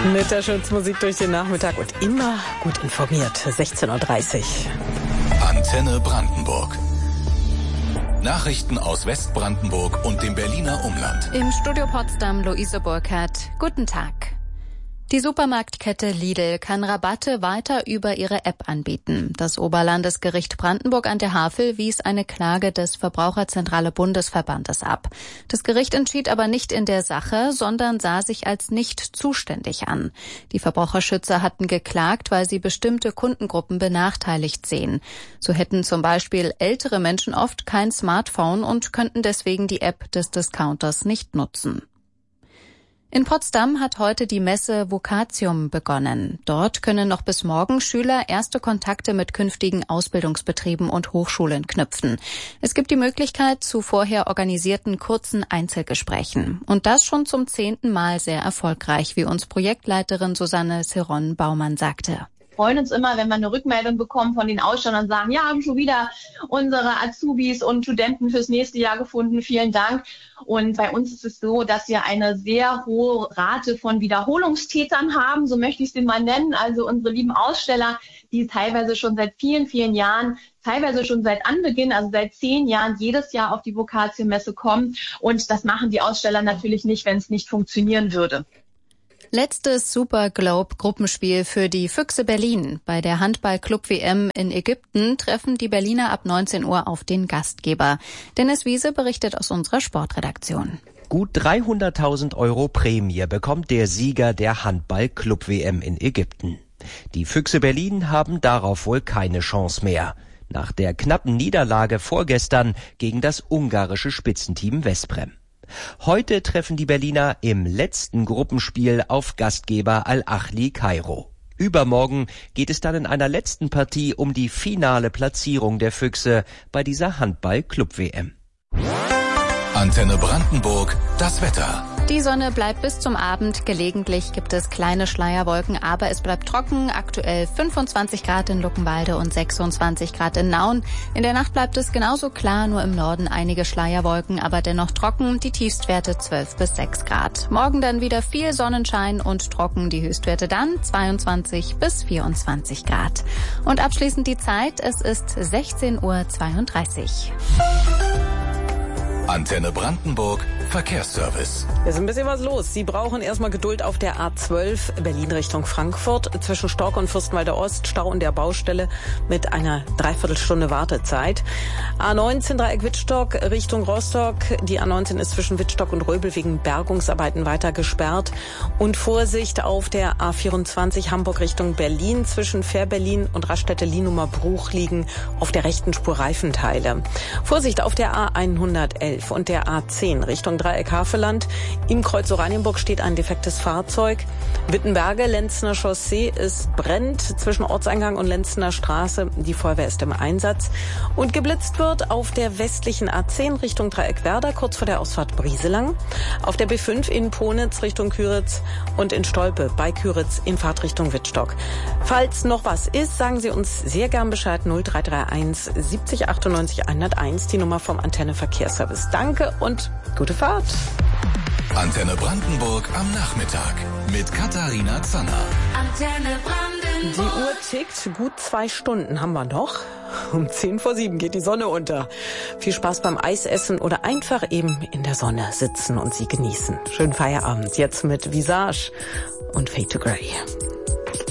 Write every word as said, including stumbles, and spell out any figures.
Mit der Schutzmusik durch den Nachmittag und immer gut informiert. sechzehn Uhr dreißig. Antenne Brandenburg. Nachrichten aus Westbrandenburg und dem Berliner Umland. Im Studio Potsdam Luise Burkhardt. Guten Tag. Die Supermarktkette Lidl kann Rabatte weiter über ihre App anbieten. Das Oberlandesgericht Brandenburg an der Havel wies eine Klage des Verbraucherzentrale Bundesverbandes ab. Das Gericht entschied aber nicht in der Sache, sondern sah sich als nicht zuständig an. Die Verbraucherschützer hatten geklagt, weil sie bestimmte Kundengruppen benachteiligt sehen. So hätten zum Beispiel ältere Menschen oft kein Smartphone und könnten deswegen die App des Discounters nicht nutzen. In Potsdam hat heute die Messe Vocatium begonnen. Dort können noch bis morgen Schüler erste Kontakte mit künftigen Ausbildungsbetrieben und Hochschulen knüpfen. Es gibt die Möglichkeit zu vorher organisierten kurzen Einzelgesprächen. Und das schon zum zehnten Mal sehr erfolgreich, wie uns Projektleiterin Susanne Seron-Baumann sagte. Wir freuen uns immer, wenn wir eine Rückmeldung bekommen von den Ausstellern und sagen, ja, haben schon wieder unsere Azubis und Studenten fürs nächste Jahr gefunden. Vielen Dank. Und bei uns ist es so, dass wir eine sehr hohe Rate von Wiederholungstätern haben, so möchte ich es mal nennen. Also unsere lieben Aussteller, die teilweise schon seit vielen, vielen Jahren, teilweise schon seit Anbeginn, also seit zehn Jahren, jedes Jahr auf die Vocatio-Messe kommen. Und das machen die Aussteller natürlich nicht, wenn es nicht funktionieren würde. Letztes Super Globe Gruppenspiel für die Füchse Berlin. Bei der Handball-Club-W M in Ägypten treffen die Berliner ab neunzehn Uhr auf den Gastgeber. Dennis Wiese berichtet aus unserer Sportredaktion. Gut dreihunderttausend Euro Prämie bekommt der Sieger der Handball-Club-W M in Ägypten. Die Füchse Berlin haben darauf wohl keine Chance mehr. Nach der knappen Niederlage vorgestern gegen das ungarische Spitzenteam Veszprém. Heute treffen die Berliner im letzten Gruppenspiel auf Gastgeber Al-Ahli Kairo. Übermorgen geht es dann in einer letzten Partie um die finale Platzierung der Füchse bei dieser Handball-Club-W M. Antenne Brandenburg, das Wetter. Die Sonne bleibt bis zum Abend. Gelegentlich gibt es kleine Schleierwolken, aber es bleibt trocken. Aktuell fünfundzwanzig Grad in Luckenwalde und sechsundzwanzig Grad in Nauen. In der Nacht bleibt es genauso klar, nur im Norden einige Schleierwolken, aber dennoch trocken. Die Tiefstwerte zwölf bis sechs Grad. Morgen dann wieder viel Sonnenschein und trocken. Die Höchstwerte dann zweiundzwanzig bis vierundzwanzig Grad. Und abschließend die Zeit. Es ist sechzehn Uhr zweiunddreißig. Antenne Brandenburg, Verkehrsservice. Es ist ein bisschen was los. Sie brauchen erstmal Geduld auf der A zwölf Berlin Richtung Frankfurt. Zwischen Stork und Fürstenwalde Ost, Stau an der Baustelle mit einer Dreiviertelstunde Wartezeit. A neunzehn Dreieck Wittstock Richtung Rostock. Die A neunzehn ist zwischen Wittstock und Röbel wegen Bergungsarbeiten weiter gesperrt. Und Vorsicht auf der A vierundzwanzig Hamburg Richtung Berlin. Zwischen Fähr-Berlin und Raststätte-Lienumer Bruch liegen auf der rechten Spur Reifenteile. Vorsicht auf der A hundertelf und der A zehn Richtung Dreieck Havelland. Im Kreuz Oranienburg steht ein defektes Fahrzeug. Wittenberge, Lenzner Chaussee, es brennt zwischen Ortseingang und Lenzner Straße. Die Feuerwehr ist im Einsatz. Und geblitzt wird auf der westlichen A zehn Richtung Dreieck Werder, kurz vor der Ausfahrt Brieselang. Auf der B fünf in Ponitz Richtung Küritz und in Stolpe bei Küritz in Fahrtrichtung Wittstock. Falls noch was ist, sagen Sie uns sehr gern Bescheid. null drei drei eins siebzig achtundneunzig hunderteins, die Nummer vom Antenne Verkehrsservice. Danke und gute Fahrt. Antenne Brandenburg am Nachmittag mit Katharina Zanner. Antenne Brandenburg. Die Uhr tickt, gut zwei Stunden haben wir noch. Um zehn vor sieben geht die Sonne unter. Viel Spaß beim Eisessen oder einfach eben in der Sonne sitzen und sie genießen. Schönen Feierabend jetzt mit Visage und Fade to Grey.